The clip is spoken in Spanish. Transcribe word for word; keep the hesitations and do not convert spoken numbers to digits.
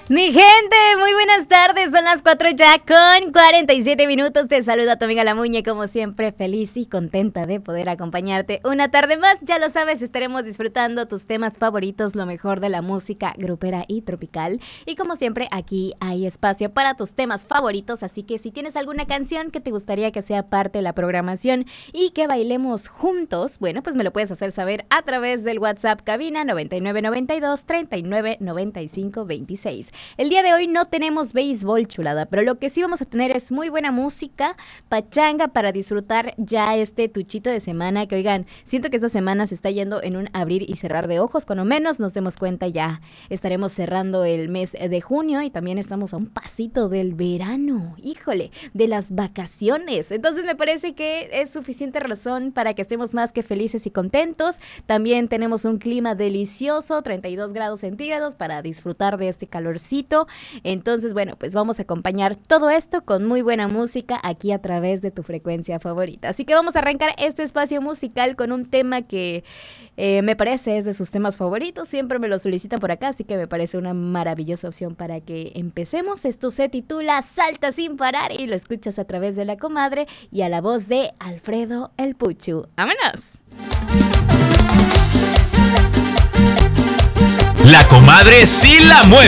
Mi gente, muy buenas tardes, son las cuatro ya con cuarenta y siete minutos, te saluda tu amiga La Muñe, como siempre feliz y contenta de poder acompañarte una tarde más. Ya lo sabes, estaremos disfrutando tus temas favoritos, lo mejor de la música grupera y tropical, y como siempre aquí hay espacio para tus temas favoritos, así que si tienes alguna canción que te gustaría que sea parte de la programación y que bailemos juntos, bueno, pues me lo puedes hacer saber a través del WhatsApp cabina noventa y nueve noventa y dos treinta y nueve noventa y cinco veintiséis. El día de hoy no tenemos béisbol, chulada, pero lo que sí vamos a tener es muy buena música, pachanga para disfrutar ya este tuchito de semana, que oigan, siento que esta semana se está yendo en un abrir y cerrar de ojos, cuando menos nos demos cuenta ya estaremos cerrando el mes de junio y también estamos a un pasito del verano, híjole, de las vacaciones. Entonces me parece que es suficiente razón para que estemos más que felices y contentos. También tenemos un clima delicioso, treinta y dos grados centígrados para disfrutar de este calorcito. Entonces, bueno, pues vamos a acompañar todo esto con muy buena música aquí a través de tu frecuencia favorita. Así que vamos a arrancar este espacio musical con un tema que eh, me parece es de sus temas favoritos. Siempre me lo solicitan por acá, así que me parece una maravillosa opción para que empecemos. Esto se titula Salta sin parar y lo escuchas a través de La Comadre y a la voz de Alfredo el Puchu. ¡Vámonos! La Comadre sí la mueve.